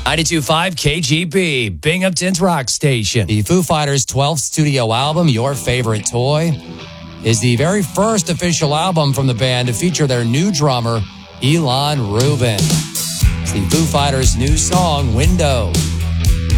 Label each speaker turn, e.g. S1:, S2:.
S1: 92.5 KGB, Binghamton's rock station.
S2: The Foo Fighters' 12th studio album, Your Favorite Toy, is the very first official album from the band to feature their new drummer, Elon Rubin. It's the Foo Fighters' new song, Window.